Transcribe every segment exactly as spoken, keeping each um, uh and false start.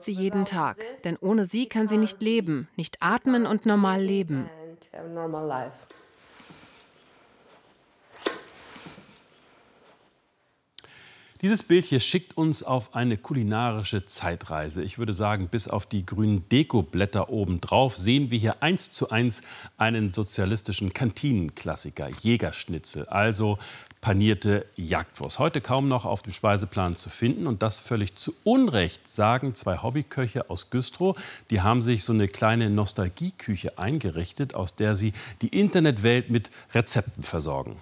sie jeden Tag, denn ohne sie kann sie nicht leben, nicht atmen und normal leben. Dieses Bild hier schickt uns auf eine kulinarische Zeitreise. Ich würde sagen, bis auf die grünen Dekoblätter obendrauf sehen wir hier eins zu eins einen sozialistischen Kantinenklassiker, Jägerschnitzel, also panierte Jagdwurst. Heute kaum noch auf dem Speiseplan zu finden und das völlig zu Unrecht, sagen zwei Hobbyköche aus Güstrow. Die haben sich so eine kleine Nostalgieküche eingerichtet, aus der sie die Internetwelt mit Rezepten versorgen.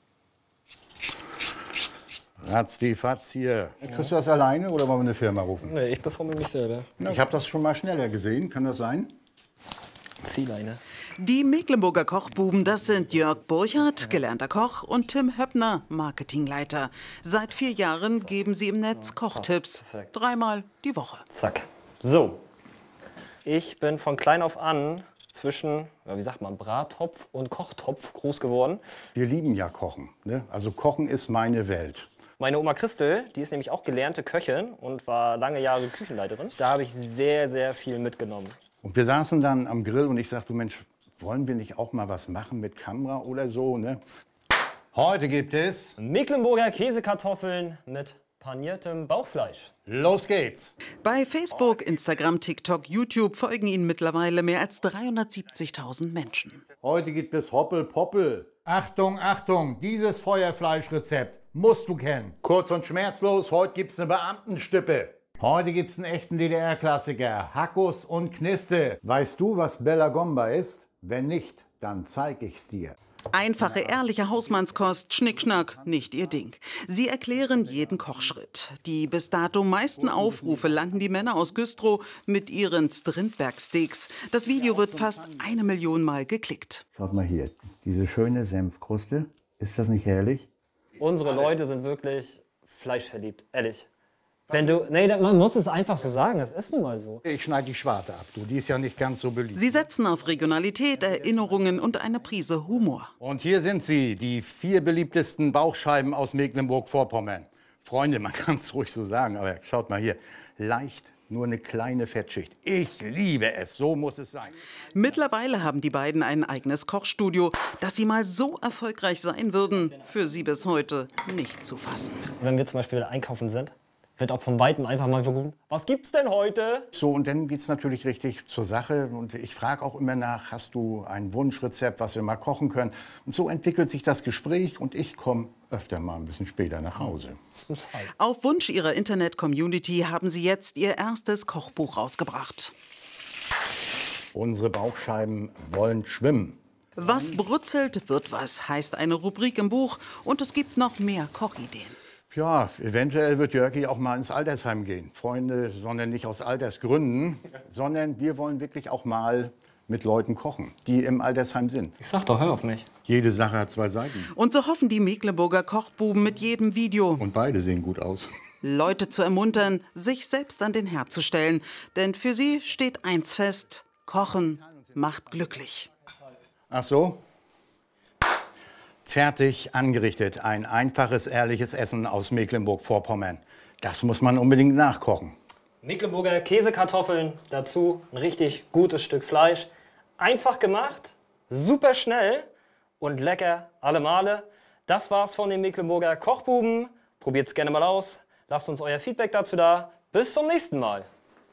Ratzi, Fatz hier. Kriegst du das alleine oder wollen wir eine Firma rufen? Nee, ich beforme mich selber. Ich habe das schon mal schneller gesehen. Kann das sein? Ziehleine. Die Mecklenburger Kochbuben, das sind Jörg Burchardt, gelernter Koch, und Tim Höppner, Marketingleiter. Seit vier Jahren geben sie im Netz Kochtipps. Dreimal die Woche. Zack. So. Ich bin von klein auf an zwischen, ja, wie sagt man, Brattopf und Kochtopf groß geworden. Wir lieben ja Kochen, ne? Also Kochen ist meine Welt. Meine Oma Christel, die ist nämlich auch gelernte Köchin und war lange Jahre Küchenleiterin. Da habe ich sehr, sehr viel mitgenommen. Und wir saßen dann am Grill und ich sagte, du Mensch, wollen wir nicht auch mal was machen mit Kamera oder so, ne? Heute gibt es Mecklenburger Käsekartoffeln mit paniertem Bauchfleisch. Los geht's! Bei Facebook, Instagram, TikTok, YouTube folgen ihnen mittlerweile mehr als dreihundertsiebzigtausend Menschen. Heute gibt es Hoppel-Poppel. Achtung, Achtung, dieses Feuerfleischrezept musst du kennen. Kurz und schmerzlos, heute gibt's eine Beamtenstippe. Heute gibt's einen echten D D R-Klassiker, Hackus und Kniste. Weißt du, was Bella Gomba ist? Wenn nicht, dann zeig ich's dir. Einfache, ehrliche Hausmannskost, Schnickschnack, nicht ihr Ding. Sie erklären jeden Kochschritt. Die bis dato meisten Aufrufe landen die Männer aus Güstrow mit ihren Strindberg-Steaks. Das Video wird fast eine Million Mal geklickt. Schaut mal hier, diese schöne Senfkruste. Ist das nicht herrlich? Unsere Leute sind wirklich fleischverliebt, ehrlich. Wenn du, nee, man muss es einfach so sagen, das ist nun mal so. Ich schneide die Schwarte ab, du, die ist ja nicht ganz so beliebt. Sie setzen auf Regionalität, Erinnerungen und eine Prise Humor. Und hier sind sie, die vier beliebtesten Bauchscheiben aus Mecklenburg-Vorpommern. Freunde, man kann es ruhig so sagen, aber schaut mal hier, leicht, nur eine kleine Fettschicht. Ich liebe es, so muss es sein. Mittlerweile haben die beiden ein eigenes Kochstudio. Dass sie mal so erfolgreich sein würden, für sie bis heute nicht zu fassen. Wenn wir zum Beispiel einkaufen sind, wird auch von Weitem einfach mal gerufen, was gibt's denn heute? So, und dann geht's natürlich richtig zur Sache. Und ich frage auch immer nach, hast du ein Wunschrezept, was wir mal kochen können? Und so entwickelt sich das Gespräch und ich komme öfter mal ein bisschen später nach Hause. Auf Wunsch ihrer Internet-Community haben sie jetzt ihr erstes Kochbuch rausgebracht. Unsere Bauchscheiben wollen schwimmen. Was brutzelt, wird was, heißt eine Rubrik im Buch. Und es gibt noch mehr Kochideen. Ja, eventuell wird Jörgi auch mal ins Altersheim gehen. Freunde, sondern nicht aus Altersgründen, sondern wir wollen wirklich auch mal mit Leuten kochen, die im Altersheim sind. Ich sag doch, hör auf mich. Jede Sache hat zwei Seiten. Und so hoffen die Mecklenburger Kochbuben mit jedem Video, Und beide sehen gut aus. Leute zu ermuntern, sich selbst an den Herd zu stellen. Denn für sie steht eins fest: Kochen macht glücklich. Ach so? Fertig angerichtet. Ein einfaches, ehrliches Essen aus Mecklenburg-Vorpommern. Das muss man unbedingt nachkochen. Mecklenburger Käsekartoffeln, dazu ein richtig gutes Stück Fleisch. Einfach gemacht, super schnell und lecker alle Male. Das war's von den Mecklenburger Kochbuben. Probiert's gerne mal aus. Lasst uns euer Feedback dazu da. Bis zum nächsten Mal.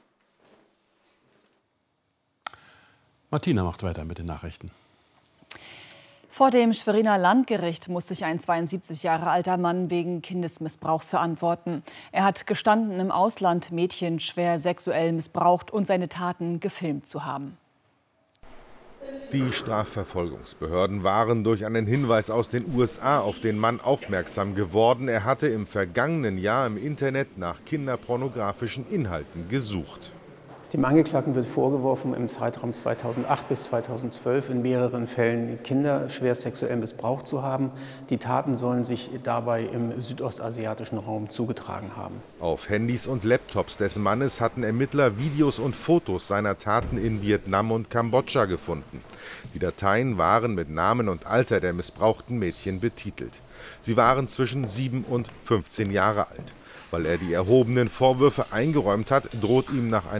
Martina macht weiter mit den Nachrichten. Vor dem Schweriner Landgericht muss sich ein zweiundsiebzig Jahre alter Mann wegen Kindesmissbrauchs verantworten. Er hat gestanden, im Ausland Mädchen schwer sexuell missbraucht und seine Taten gefilmt zu haben. Die Strafverfolgungsbehörden waren durch einen Hinweis aus den U S A auf den Mann aufmerksam geworden. Er hatte im vergangenen Jahr im Internet nach kinderpornografischen Inhalten gesucht. Dem Angeklagten wird vorgeworfen, im Zeitraum zweitausendacht bis zweitausendzwölf in mehreren Fällen Kinder schwer sexuell missbraucht zu haben. Die Taten sollen sich dabei im südostasiatischen Raum zugetragen haben. Auf Handys und Laptops des Mannes hatten Ermittler Videos und Fotos seiner Taten in Vietnam und Kambodscha gefunden. Die Dateien waren mit Namen und Alter der missbrauchten Mädchen betitelt. Sie waren zwischen sieben und fünfzehn Jahre alt. Weil er die erhobenen Vorwürfe eingeräumt hat, droht ihm nach einer